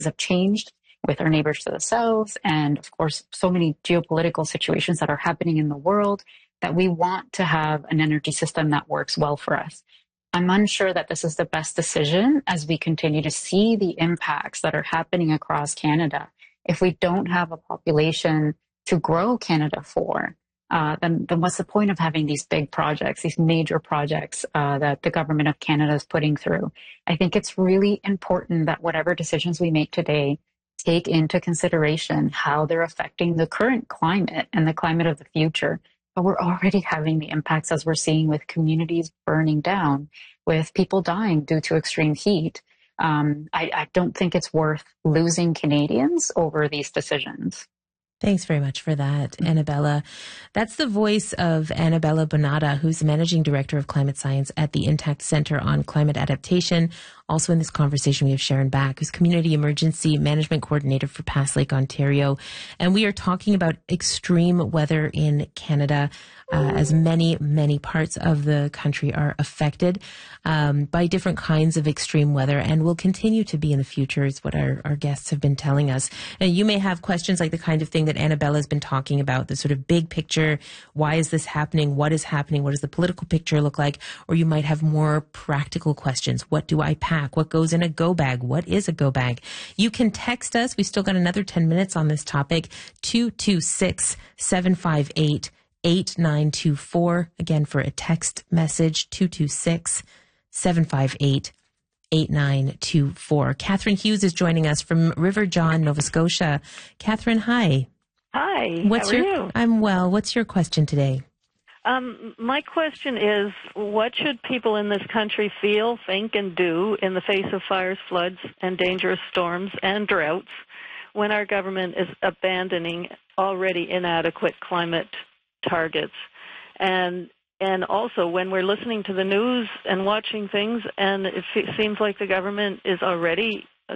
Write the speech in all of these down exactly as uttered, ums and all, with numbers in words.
have changed with our neighbors to the south, and of course, so many geopolitical situations that are happening in the world, that we want to have an energy system that works well for us. I'm unsure that this is the best decision as we continue to see the impacts that are happening across Canada. If we don't have a population to grow Canada for, uh, then, then what's the point of having these big projects, these major projects uh, that the government of Canada is putting through? I think it's really important that whatever decisions we make today take into consideration how they're affecting the current climate and the climate of the future. But we're already having the impacts, as we're seeing, with communities burning down, with people dying due to extreme heat. Um, I, I don't think it's worth losing Canadians over these decisions. Thanks very much for that, Annabella. That's the voice of Annabella Bonata, who's the Managing Director of Climate Science at the Intact Centre on Climate Adaptation. Also in this conversation, we have Sharon Back, who's Community Emergency Management Coordinator for Pass Lake, Ontario. And we are talking about extreme weather in Canada, uh, as many, many parts of the country are affected um, by different kinds of extreme weather, and will continue to be in the future, is what our, our guests have been telling us. And you may have questions like the kind of thing that Annabella has been talking about, the sort of big picture. Why is this happening? What is happening? What does the political picture look like? Or you might have more practical questions. What do I pack? What goes in a go bag? What is a go bag? You can text us. We've still got another ten minutes on this topic. two two six, seven five eight, eight nine two four. Again, for a text message, two two six, seven five eight, eight nine two four. Catherine Hughes is joining us from River John, Nova Scotia. Catherine, hi. Hi, What's how are your, you? I'm well. What's your question today? Um, my question is, what should people in this country feel, think, and do in the face of fires, floods, and dangerous storms and droughts when our government is abandoning already inadequate climate targets? And and also when we're listening to the news and watching things, and it f- seems like the government is already uh,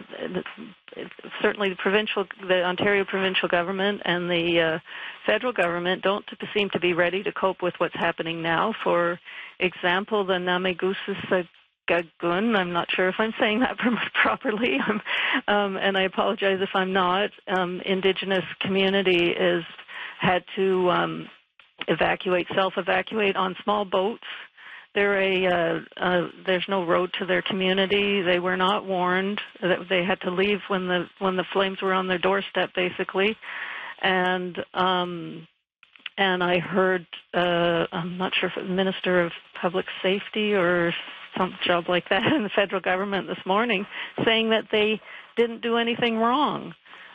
certainly the provincial, the Ontario provincial government and the uh, federal government don't seem to be ready to cope with what's happening now. For example, the Namigusis Gagun, I'm not sure if I'm saying that properly, um, and I apologize if I'm not, um, Indigenous community is had to um, evacuate, self-evacuate on small boats. They're a, uh, uh, there's no road to their community. They were not warned that they had to leave when the when the flames were on their doorstep, basically. And um, and I heard, uh, I'm not sure if it was Minister of Public Safety or some job like that in the federal government this morning, saying that they didn't do anything wrong.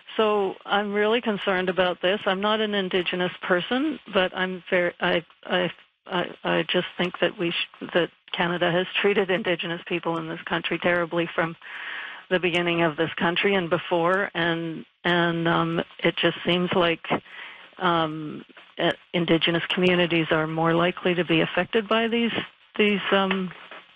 So I'm really concerned about this. I'm not an Indigenous person, but I'm very I I. I, I just think that we sh- that Canada has treated Indigenous people in this country terribly from the beginning of this country and before, and and um, it just seems like um, uh, Indigenous communities are more likely to be affected by these these um,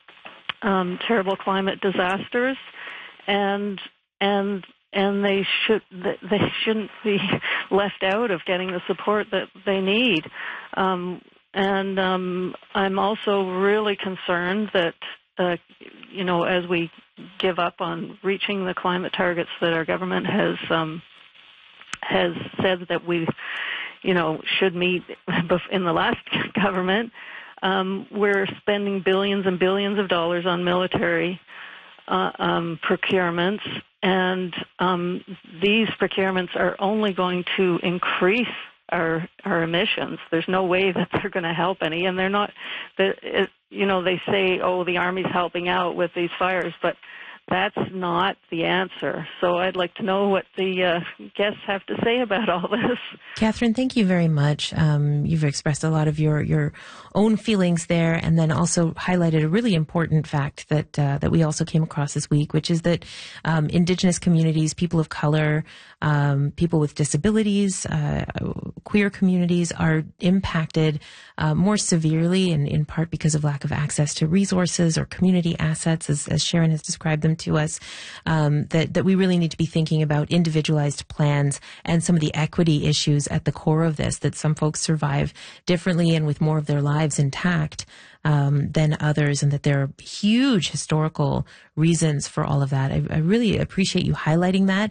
um, terrible climate disasters, and and and they should they shouldn't be left out of getting the support that they need. Um, And um, I'm also really concerned that, uh, you know, as we give up on reaching the climate targets that our government has um, has said that we, you know, should meet in the last government, um, we're spending billions and billions of dollars on military uh, um, procurements, and um, these procurements are only going to increase our our emissions. There's no way that they're going to help any, and they're not. The, it, you know, they say, oh, the Army's helping out with these fires, but that's not the answer. So I'd like to know what the uh, guests have to say about all this. Catherine, thank you very much. Um, you've expressed a lot of your, your own feelings there, and then also highlighted a really important fact that uh, that we also came across this week, which is that um, Indigenous communities, people of color, um, people with disabilities, uh, queer communities are impacted uh, more severely, and in part because of lack of access to resources or community assets, as, as Sharon has described them to us, um, that, that we really need to be thinking about individualized plans and some of the equity issues at the core of this, that some folks survive differently and with more of their lives intact um, than others, and that there are huge historical reasons for all of that. I, I really appreciate you highlighting that.